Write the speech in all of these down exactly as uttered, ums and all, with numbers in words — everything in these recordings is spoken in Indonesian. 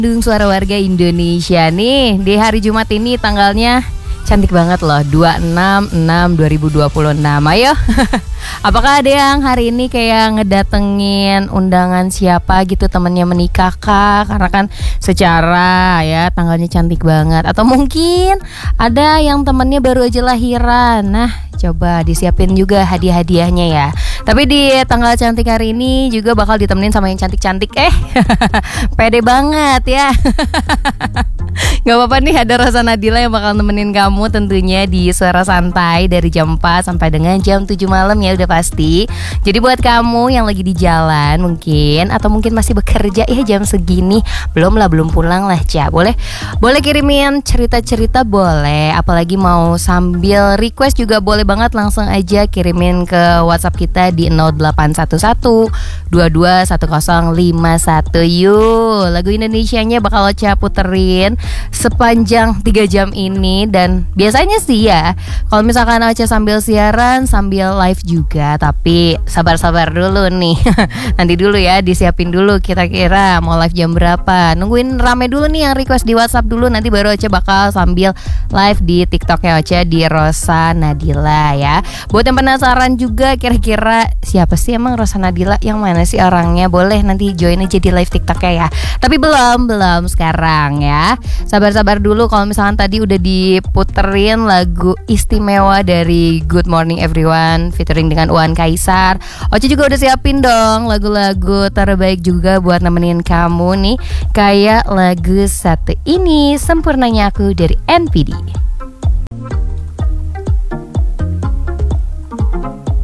Dung Suara Warga Indonesia nih, di hari Jumat ini tanggalnya cantik banget loh, dua puluh enam enam dua ribu dua puluh enam. Ayo, apakah ada yang hari ini kayak ngedatengin undangan siapa gitu, temennya menikah kah? Karena kan secara ya tanggalnya cantik banget. Atau mungkin ada yang temennya baru aja lahiran. Nah, coba disiapin juga hadiah-hadiahnya ya. Tapi di tanggal cantik hari ini juga bakal ditemenin sama yang cantik-cantik. Eh, pede banget ya. Gak apa-apa nih, ada Rosa Nadila yang bakal nemenin kamu tentunya di Suara Santai dari jam empat sampai dengan jam tujuh malam ya, udah pasti. Jadi buat kamu yang lagi di jalan mungkin, atau mungkin masih bekerja ya jam segini, belum lah, belum pulang lah, Ca. Boleh boleh kirimin cerita-cerita, boleh. Apalagi mau sambil request juga boleh banget, langsung aja kirimin ke WhatsApp kita di nol delapan satu satu dua dua satu nol lima satu. Yuk, lagu Indonesianya bakal Ca puterin sepanjang tiga jam ini. Dan biasanya sih ya, kalau misalkan Ocha sambil siaran, sambil live juga. Tapi sabar-sabar dulu nih. Nanti dulu ya, disiapin dulu kira-kira mau live jam berapa. Nungguin rame dulu nih yang request di WhatsApp dulu. Nanti baru Ocha bakal sambil live di TikToknya Ocha di Rosa Nadila ya. Buat yang penasaran juga kira-kira siapa sih emang Rosa Nadila, yang mana sih orangnya, boleh nanti join aja di live TikToknya ya. Tapi belum, belum sekarang ya. Sabar-sabar dulu. Kalau misalkan tadi udah diputerin lagu istimewa dari Good Morning Everyone featuring dengan Uwan Kaisar, Ocha juga udah siapin dong lagu-lagu terbaik juga buat nemenin kamu nih. Kayak lagu satu ini, Sempurnanya Aku dari N P D.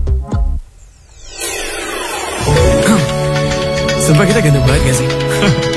Sumpah kita ganteng banget gak sih?